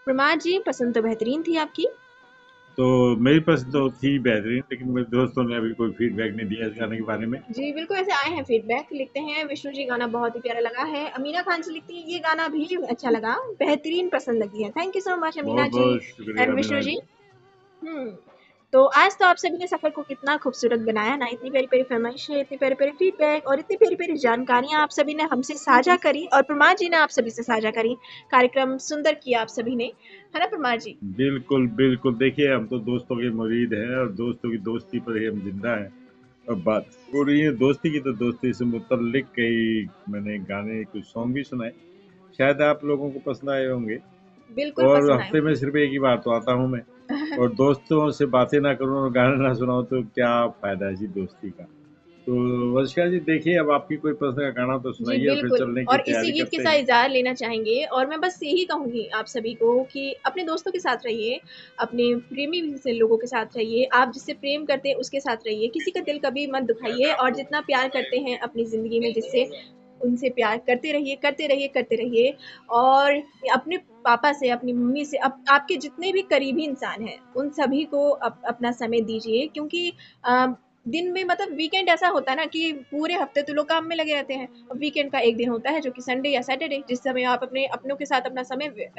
प्रमाद जी, पसंद तो बेहतरीन थी आपकी। तो मेरी पसंद तो थी बेहतरीन, लेकिन मेरे दोस्तों ने अभी कोई फीडबैक नहीं दिया इस गाने के बारे में। जी बिल्कुल, ऐसे आए हैं फीडबैक, लिखते हैं विष्णु जी गाना बहुत ही प्यारा लगा है। अमीना खान जी लिखती है ये गाना भी अच्छा लगा, बेहतरीन पसंद लगी है। Thank you so much Amina बहुत जी बहुत एंड शुक्रिया विष्णु मीना जी। जी। हम्म। तो आज तो आप सभी ने सफर को कितना खूबसूरत बनाया ना, इतनी प्यारी प्यारी फरमाइशें, इतनी प्यारी प्यारी फीडबैक और इतनी प्यारी प्यारी जानकारियां आप सभी ने हमसे साझा करी और प्रमाद जी ने आप सभी से साझा करी। कार्यक्रम सुंदर किया आप सभी ने, है ना प्रमाद जी? बिल्कुल बिल्कुल, देखिए हम तो दोस्तों के मुरीद हैं और दोस्तों की दोस्ती पर ही हम जिंदा हैं। और बात हो रही है दोस्ती की, तो दोस्ती से मुतल्लिक कई मैंने गाने कुछ सॉन्ग भी सुनाए, शायद आप लोगों को पसंद आए होंगे। बिल्कुल और पसंद आए हफ्ते में होंगे। सिर्फ एक ही बार तो आता हूँ मैं, और दोस्तों से बातें ना करूँ और गाने ना सुनाऊँ तो क्या फायदा है इसी दोस्ती का। तो वंशिका जी, देखिए अब आपकी कोई पसंद का गाना तो जी सुनाइए और फिर बिल्कुल, चलने की और इसी तैयारी गीत के करते साथ हैं। इजाज़त लेना चाहेंगे और मैं बस यही कहूँगी आप सभी को कि अपने दोस्तों के साथ रहिए, अपने प्रेमी से लोगों के साथ रहिए, आप जिससे प्रेम करते हैं उसके साथ रहिए, किसी का दिल कभी मत दुखाइए और जितना प्यार करते हैं अपनी ज़िंदगी में जिससे, उनसे प्यार करते रहिए, करते रहिए, करते रहिए। और अपने पापा से, अपनी मम्मी से, आपके जितने भी करीबी इंसान हैं, उन सभी को अपना समय दीजिए क्योंकि अ, दिन में मतलब वीकेंड ऐसा होता है ना कि पूरे हफ्ते तो लोग काम में लगे रहते हैं, और वीकेंड का एक दिन होता है जो कि संडे या सैटरडे, जिस समय आप अपने अपनों के साथ अपना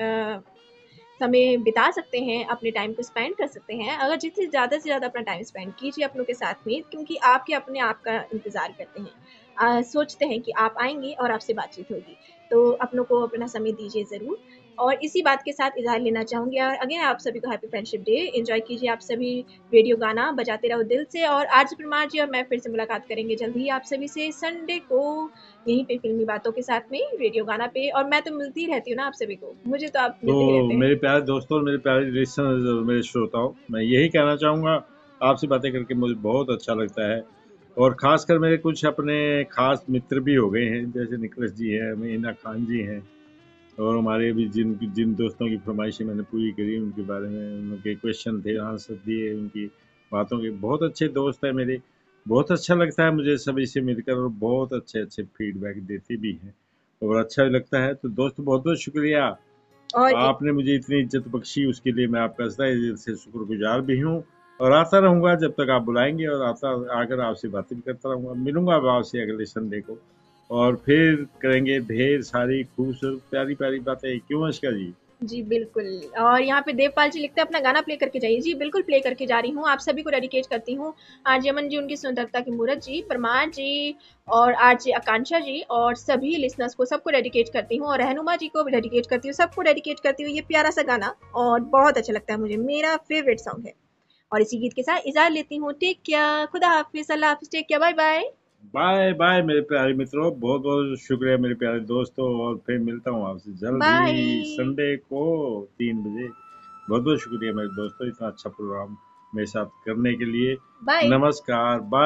समय बिता सकते हैं, अपने टाइम को स्पेंड कर सकते हैं। अगर जितने ज़्यादा से ज़्यादा अपना टाइम स्पेंड कीजिए अपनों के साथ में, क्योंकि आपके अपने आप का इंतज़ार करते हैं, सोचते हैं कि आप आएंगे और आपसे बातचीत होगी। तो अपनों को अपना समय दीजिए ज़रूर। और इसी बात के साथ इजाज़त लेना चाहूँगी और अगेन आप सभी को हैप्पी फ्रेंडशिप डे। एंजॉय कीजिए आप सभी रेडियो गाना, बजाते रहो दिल से। और आज प्रमाण जी और मैं फिर से मुलाकात करेंगे जल्द ही आप सभी से संडे को, यहीं पे फ़िल्मी बातों के साथ में, रेडियो गाना पे। और मैं तो मिलती रहती हूँ ना आप सभी को, मुझे तो आप तो मिलते ही रहते हैं। मेरे प्यारे दोस्तों और मेरे प्यारे लिसनर्स और मेरे श्रोताओं, मैं यही कहना चाहूँगा, आपसे बातें करके मुझे बहुत अच्छा लगता है। और ख़ासकर मेरे कुछ अपने ख़ास मित्र भी हो गए हैं, जैसे निखिलेश जी हैं, मीना खान जी हैं, और हमारे भी जिन जिन दोस्तों की फरमाइशें मैंने पूरी करी उनके बारे में, उनके क्वेश्चन थे, आंसर दिए, उनकी बातों के, बहुत अच्छे दोस्त हैं मेरे। बहुत अच्छा लगता है मुझे सभी से मिलकर, और बहुत अच्छे अच्छे फीडबैक देते भी हैं और अच्छा भी लगता है। तो दोस्त बहुत बहुत शुक्रिया, और आपने मुझे इतनी इज्जत बख्शी, उसके लिए मैं आपका तहे दिल से शुक्रगुजार भी हूँ। और आता रहूँगा जब तक आप बुलाएंगे, और आता आकर आपसे बातें भी करता रहूँगा। मिलूंगा अब आपसे अगले संडे को, और फिर करेंगे ढेर सारी खूबसूरत प्यारी प्यारी बातें, क्यों अनुष्का जी? जी बिल्कुल। और यहाँ पे देवपाल जी लिखते हैं अपना गाना प्ले करके जाइए। जी बिल्कुल प्ले करके जा रही हूँ, आप सभी को डेडिकेट करती हूँ। आरजे अमन जी, उनकी सुंदरता की मूरत जी, परमार जी और आरजे आकांक्षा जी और सभी लिसनर्स को, सबको डेडिकेट करती हूँ, और रहनुमा जी को भी डेडिकेट करती हूँ, सबको डेडिकेट करती हूँ ये प्यारा सा गाना। और बहुत अच्छा लगता है मुझे, मेरा फेवरेट सॉन्ग है। और इसी गीत के साथ इजाज़त लेती हूँ। टेक केयर, खुदा हाफिज़, अल्लाह हाफिज़, take care, bye bye. Bye bye मेरे प्यारे मित्रों, बहुत बहुत शुक्रिया मेरे प्यारे दोस्तों, और फिर मिलता हूँ आपसे जल्द ही बाय। संडे को 3 बजे। बहुत बहुत शुक्रिया मेरे दोस्तों, इतना अच्छा प्रोग्राम मेरे साथ करने के लिए। बाय। नमस्कार, बाय।